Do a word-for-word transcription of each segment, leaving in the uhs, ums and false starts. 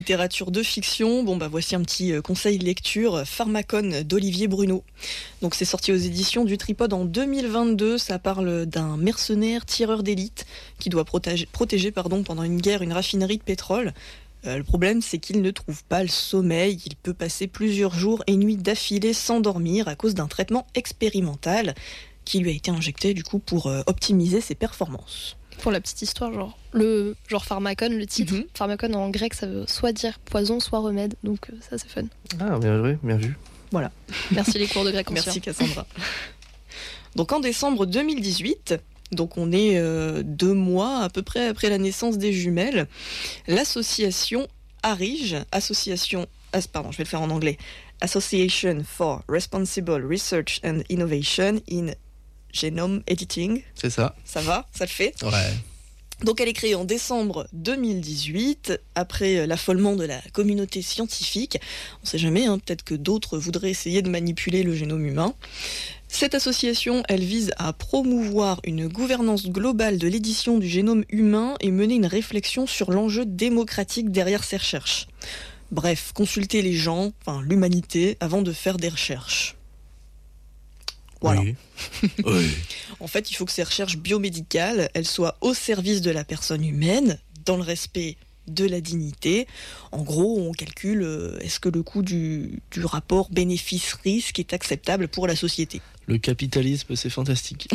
littérature de fiction, bon bah voici un petit conseil de lecture, Pharmacon d'Olivier Bruno. Donc c'est sorti aux éditions du Tripode en deux mille vingt-deux, ça parle d'un mercenaire tireur d'élite qui doit protéger, protéger pardon, pendant une guerre une raffinerie de pétrole. Euh, le problème, c'est qu'il ne trouve pas le sommeil. Il peut passer plusieurs jours et nuits d'affilée sans dormir à cause d'un traitement expérimental qui lui a été injecté du coup pour euh, optimiser ses performances. Pour la petite histoire, genre le genre pharmacon, le titre, Mm-hmm. pharmacon en grec, ça veut soit dire poison, soit remède. Donc euh, ça, c'est fun. Ah, bien joué, bien vu. Voilà. Merci les cours de grec ancien. Merci Cassandra. Donc en décembre deux mille dix-huit, donc on est euh, deux mois à peu près après la naissance des jumelles, l'association ARIGE, association, ah, pardon, je vais le faire en anglais, Association for Responsible Research and Innovation in Genome Editing. C'est ça. Ça va, ça le fait. Ouais. Donc elle est créée en décembre deux mille dix-huit, après l'affolement de la communauté scientifique. On ne sait jamais, hein, peut-être que d'autres voudraient essayer de manipuler le génome humain. Cette association, elle vise à promouvoir une gouvernance globale de l'édition du génome humain et mener une réflexion sur l'enjeu démocratique derrière ces recherches. Bref, consulter les gens, enfin l'humanité, avant de faire des recherches. Voilà. Oui. Oui. En fait, il faut que ces recherches biomédicales, elles soient au service de la personne humaine, dans le respect de la dignité. En gros, on calcule, euh, est-ce que le coût du, du rapport bénéfice-risque est acceptable pour la société ? Le capitalisme, c'est fantastique.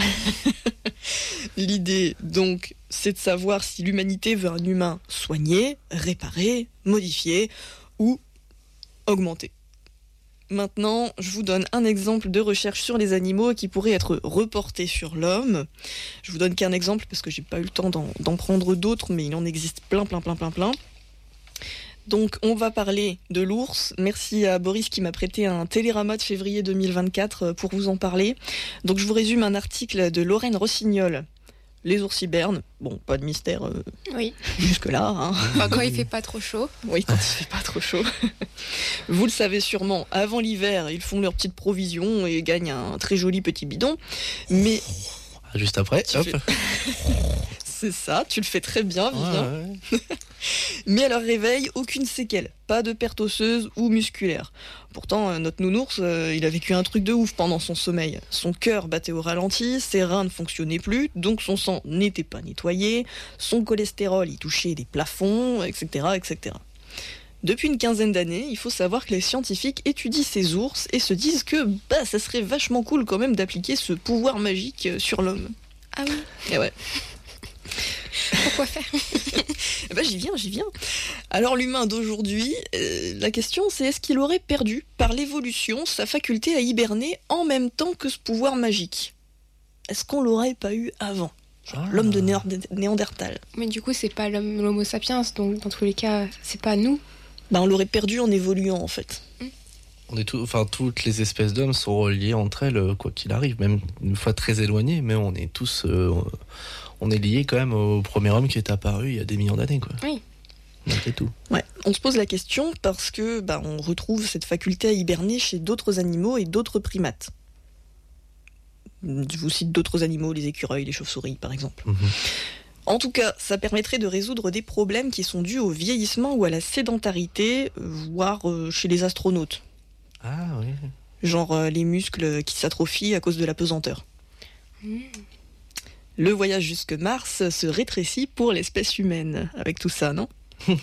L'idée, donc, c'est de savoir si l'humanité veut un humain soigné, réparé, modifié ou augmenté. Maintenant, je vous donne un exemple de recherche sur les animaux qui pourrait être reporté sur l'homme. Je vous donne qu'un exemple parce que j'ai pas eu le temps d'en, d'en prendre d'autres, mais il en existe plein, plein, plein, plein, plein. Donc, on va parler de l'ours. Merci à Boris qui m'a prêté un télérama de février deux mille vingt-quatre pour vous en parler. Donc, je vous résume un article de Lorraine Rossignol. Les ours hibernent. Bon, pas de mystère euh, Oui. jusque-là. Hein. Enfin, quand il fait pas trop chaud. Oui, quand il fait pas trop chaud. Vous le savez sûrement, avant l'hiver, ils font leurs petites provisions et gagnent un très joli petit bidon. Mais Juste après, Tu hop. fais- c'est ça, tu le fais très bien, Vivien. Ouais, ouais. Mais à leur réveil, aucune séquelle, pas de perte osseuse ou musculaire. Pourtant, euh, notre nounours, euh, il a vécu un truc de ouf pendant son sommeil. Son cœur battait au ralenti, ses reins ne fonctionnaient plus, donc son sang n'était pas nettoyé, son cholestérol y touchait des plafonds, et cetera, et cetera. Depuis une quinzaine d'années, il faut savoir que les scientifiques étudient ces ours et se disent que bah, ça serait vachement cool quand même d'appliquer ce pouvoir magique euh, sur l'homme. Ah oui. Et ouais. Pourquoi faire? Eh ben, j'y viens, j'y viens. Alors l'humain d'aujourd'hui, euh, la question c'est est-ce qu'il aurait perdu par l'évolution sa faculté à hiberner en même temps que ce pouvoir magique? Est-ce qu'on l'aurait pas eu avant? Genre Ah. l'homme de Néer- Néandertal. Mais du coup, c'est pas l'homme, l'homo sapiens, donc dans tous les cas, c'est pas nous. Ben, on l'aurait perdu en évoluant en fait. On est tout, enfin, toutes les espèces d'hommes sont reliées entre elles, euh, quoi qu'il arrive, même une fois très éloignées, mais on est tous, euh, on est liés quand même au premier homme qui est apparu il y a des millions d'années, quoi. Oui. Malgré tout. Ouais, on se pose la question parce que ben, on retrouve cette faculté à hiberner chez d'autres animaux et d'autres primates. Je vous cite d'autres animaux, les écureuils, les chauves-souris par exemple. Mhm. En tout cas, ça permettrait de résoudre des problèmes qui sont dus au vieillissement ou à la sédentarité, voire euh, chez les astronautes. Ah oui. Genre euh, les muscles qui s'atrophient à cause de la pesanteur. Mmh. Le voyage jusque Mars se rétrécit pour l'espèce humaine, avec tout ça, non?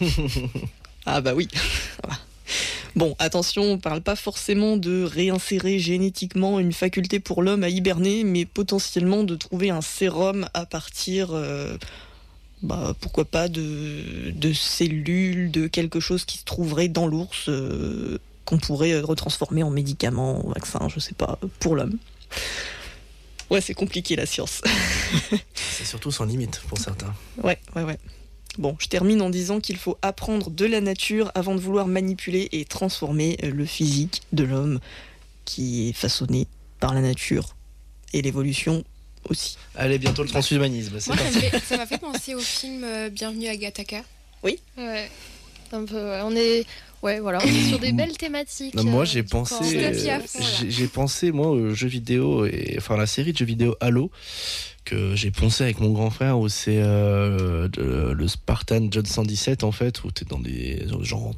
Ah bah oui. Voilà. Bon, attention, on parle pas forcément de réinsérer génétiquement une faculté pour l'homme à hiberner, mais potentiellement de trouver un sérum à partir, euh, bah, pourquoi pas, de, de cellules, de quelque chose qui se trouverait dans l'ours, euh, qu'on pourrait retransformer en médicament, en vaccin, je sais pas, pour l'homme. Ouais, c'est compliqué la science. C'est surtout sans limite pour certains. Ouais, ouais, ouais. Bon, je termine en disant qu'il faut apprendre de la nature avant de vouloir manipuler et transformer le physique de l'homme qui est façonné par la nature et l'évolution aussi. Allez, bientôt le transhumanisme. C'est Moi, ça, parti. me fait, ça m'a fait penser au film euh, Bienvenue à Gattaca. Ouais. Un peu, ouais, on est, ouais, voilà, on est sur des belles thématiques. Non, moi euh, j'ai du pensé, corps. Dystopie à euh, fond, là. j'ai, j'ai pensé moi aux jeux vidéo et enfin la série de jeux vidéo Halo que j'ai poncé avec mon grand frère où c'est euh, de- le Spartan John cent dix-sept en fait où t'es dans des genre